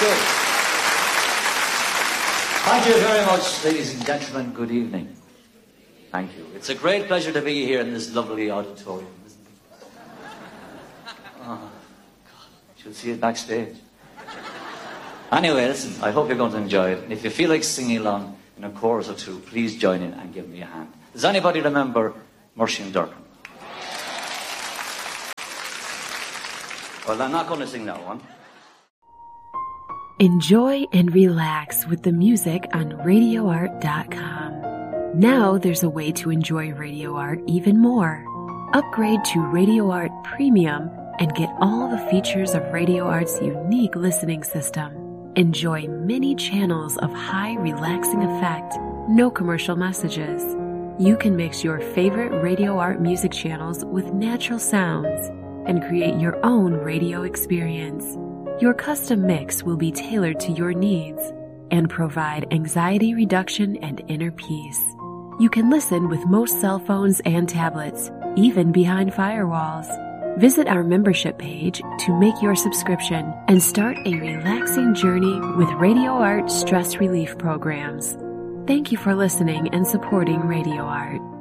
good. Thank you very much, ladies and gentlemen. Good evening. Thank you. It's a great pleasure to be here in this lovely auditorium, isn't it? Oh, God. You'll see it backstage. Anyway, listen, I hope you're going to enjoy it. And if you feel like singing along in a chorus or two, please join in and give me a hand. Does anybody remember Murcian Durkin? Well, I'm not going to sing that one. Enjoy and relax with the music on RadioArt.com. Now there's a way to enjoy Radio Art even more. Upgrade to Radio Art Premium and get all the features of Radio Art's unique listening system. Enjoy many channels of high relaxing effect, no commercial messages. You can mix your favorite Radio Art music channels with natural sounds and create your own radio experience. Your custom mix will be tailored to your needs and provide anxiety reduction and inner peace. You can listen with most cell phones and tablets, even behind firewalls. Visit our membership page to make your subscription and start a relaxing journey with Radio Art stress relief programs. Thank you for listening and supporting Radio Art.